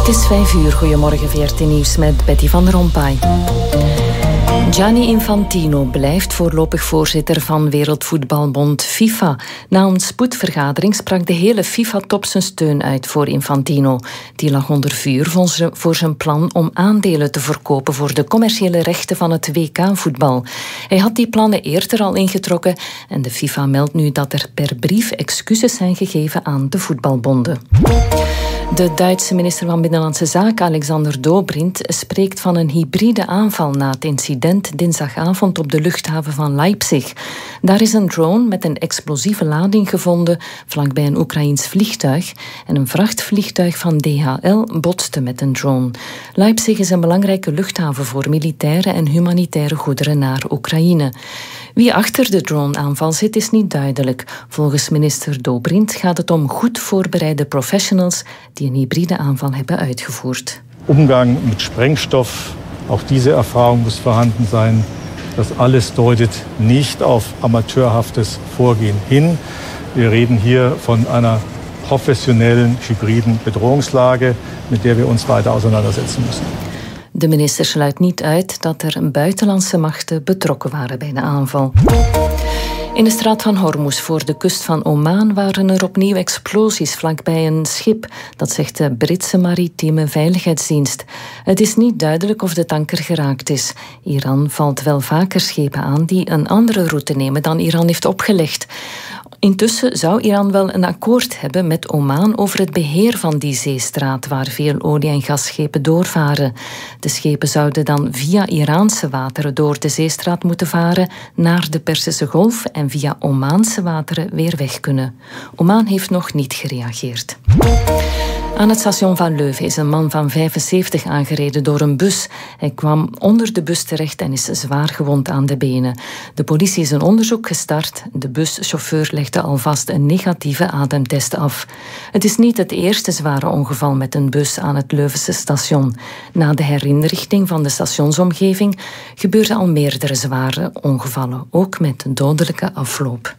Het is 5:00. Goedemorgen, VRT Nieuws met Betty van Rompuy. Gianni Infantino blijft voorlopig voorzitter van Wereldvoetbalbond FIFA. Na een spoedvergadering sprak de hele FIFA-top zijn steun uit voor Infantino. Die lag onder vuur voor zijn plan om aandelen te verkopen voor de commerciële rechten van het WK-voetbal. Hij had die plannen eerder al ingetrokken en de FIFA meldt nu dat er per brief excuses zijn gegeven aan de voetbalbonden. De Duitse minister van Binnenlandse Zaken, Alexander Dobrindt, spreekt van een hybride aanval na het incident dinsdagavond op de luchthaven van Leipzig. Daar is een drone met een explosieve lading gevonden vlakbij een Oekraïens vliegtuig en een vrachtvliegtuig van DHL botste met een drone. Leipzig is een belangrijke luchthaven voor militaire en humanitaire goederen naar Oekraïne. Wie achter de droneaanval zit is niet duidelijk. Volgens minister Dobrindt gaat het om goed voorbereide professionals die een hybride aanval hebben uitgevoerd. Umgang met Sprengstoff, ook deze ervaring moet vorhanden zijn. Das alles deutet niet auf amateurhaftes Vorgehen hin. Wir reden hier von einer professionellen hybriden Bedrohungslage, mit der wir uns weiter auseinandersetzen müssen. De minister sluit niet uit dat er buitenlandse machten betrokken waren bij de aanval. In de straat van Hormuz voor de kust van Oman waren er opnieuw explosies vlakbij een schip. Dat zegt de Britse maritieme veiligheidsdienst. Het is niet duidelijk of de tanker geraakt is. Iran valt wel vaker schepen aan die een andere route nemen dan Iran heeft opgelegd. Intussen zou Iran wel een akkoord hebben met Oman over het beheer van die zeestraat waar veel olie- en gasschepen doorvaren. De schepen zouden dan via Iraanse wateren door de zeestraat moeten varen naar de Perzische Golf en via Omaanse wateren weer weg kunnen. Oman heeft nog niet gereageerd. Aan het station van Leuven is een man van 75 aangereden door een bus. Hij kwam onder de bus terecht en is zwaar gewond aan de benen. De politie is een onderzoek gestart. De buschauffeur legde alvast een negatieve ademtest af. Het is niet het eerste zware ongeval met een bus aan het Leuvense station. Na de herinrichting van de stationsomgeving gebeurden al meerdere zware ongevallen, ook met dodelijke afloop.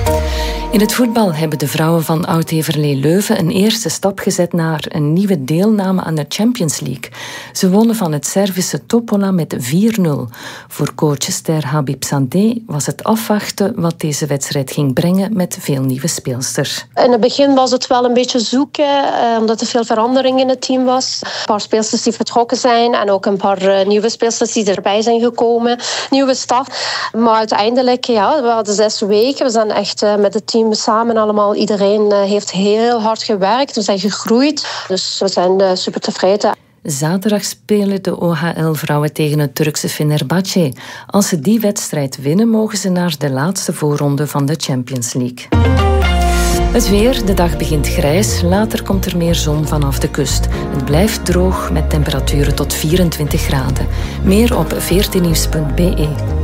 In het voetbal hebben de vrouwen van Oud-Heverlee Leuven een eerste stap gezet naar een nieuwe deelname aan de Champions League. Ze wonnen van het Servische Topola met 4-0. Voor coach Ster Habib Sandé was het afwachten wat deze wedstrijd ging brengen met veel nieuwe speelsters. In het begin was het wel een beetje zoeken, omdat er veel verandering in het team was. Een paar speelsters die vertrokken zijn en ook een paar nieuwe speelsters die erbij zijn gekomen. Nieuwe staf. Maar uiteindelijk, we hadden 6 weken. We zijn echt met het team samen allemaal. Iedereen heeft heel hard gewerkt. We zijn gegroeid. Dus we zijn super tevreden. Zaterdag spelen de OHL-vrouwen tegen het Turkse Fenerbahçe. Als ze die wedstrijd winnen, mogen ze naar de laatste voorronde van de Champions League. Het weer, de dag begint grijs, later komt er meer zon vanaf de kust. Het blijft droog met temperaturen tot 24 graden. Meer op vrtnieuws.be.